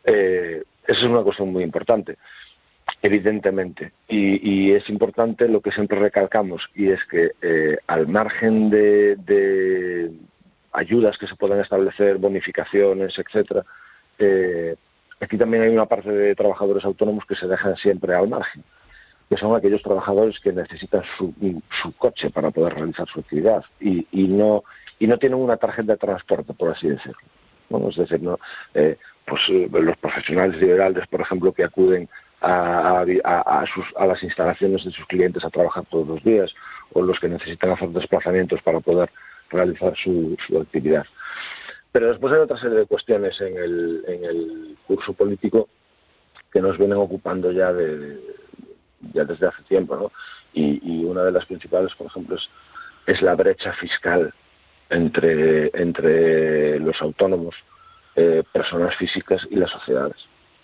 Esa es una cuestión muy importante, evidentemente. Y es importante lo que siempre recalcamos, y es que al margen de ayudas que se puedan establecer, bonificaciones, etcétera, aquí también hay una parte de trabajadores autónomos que se dejan siempre al margen, que son aquellos trabajadores que necesitan su coche para poder realizar su actividad y no tienen una tarjeta de transporte, por así decirlo. Bueno, es decir, ¿no? Los profesionales liberales, por ejemplo, que acuden a las instalaciones de sus clientes a trabajar todos los días, o los que necesitan hacer desplazamientos para poder realizar su actividad. Pero después hay otra serie de cuestiones en el curso político que nos vienen ocupando ya desde hace tiempo, ¿no? Y una de las principales, por ejemplo, es la brecha fiscal entre los autónomos, personas físicas y las sociedades.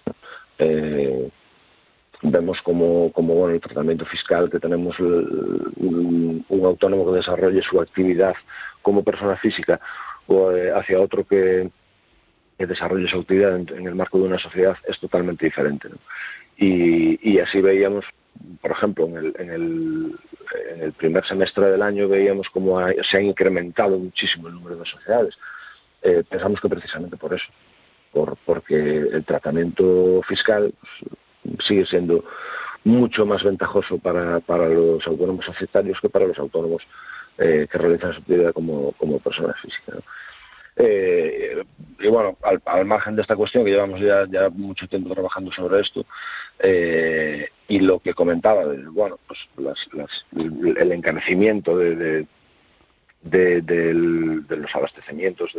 Vemos como bueno, el tratamiento fiscal que tenemos un autónomo que desarrolle su actividad como persona física o hacia otro que desarrolle su actividad en el marco de una sociedad es totalmente diferente, ¿no? Y así veíamos, por ejemplo, en el primer semestre del año veíamos cómo se ha incrementado muchísimo el número de sociedades. Pensamos que precisamente por eso, porque el tratamiento fiscal sigue siendo mucho más ventajoso para los autónomos societarios que para los autónomos que realizan su actividad como personas físicas, ¿no? Y bueno, al margen de esta cuestión, que llevamos ya mucho tiempo trabajando sobre esto, y lo que comentaba, bueno, pues el encarecimiento de los abastecimientos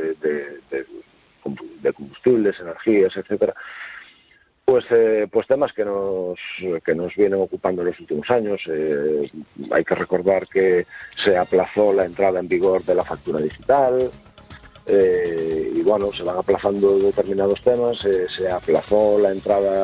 de combustibles, energías, etcétera, pues temas que nos vienen ocupando en los últimos años. Hay que recordar que se aplazó la entrada en vigor de la factura digital. Y bueno, se van aplazando determinados temas, se aplazó la entrada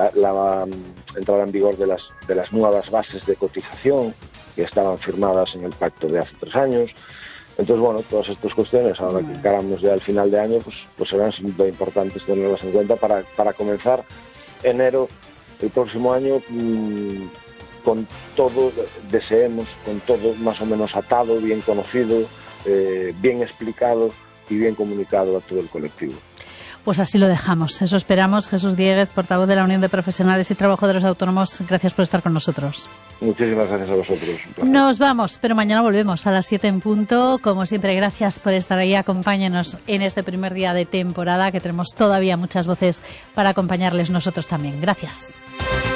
en vigor de las nuevas bases de cotización que estaban firmadas en el pacto de hace 3 años. Entonces, bueno, todas estas cuestiones, ahora que encaramos ya al final de año, pues serán muy importantes tenerlas en cuenta para comenzar enero el próximo año con todo, deseemos, con todo más o menos atado, bien conocido, bien explicado y bien comunicado a todo el colectivo. Pues así lo dejamos. Eso esperamos. Jesús Diéguez, portavoz de la Unión de Profesionales y Trabajadores Autónomos, gracias por estar con nosotros. Muchísimas gracias a vosotros. Nos vamos, pero mañana volvemos a las 7 en punto. Como siempre, gracias por estar ahí. Acompáñenos en este primer día de temporada, que tenemos todavía muchas voces para acompañarles nosotros también. Gracias.